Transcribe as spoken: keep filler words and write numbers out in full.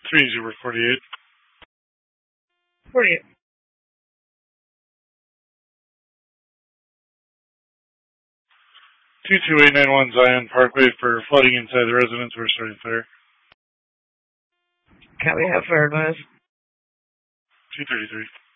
three Zebra forty-eight. forty-eight. two two eight nine one Zion Parkway for flooding inside the residence. We're starting fire. Copy, have fire advice. two thirty-three.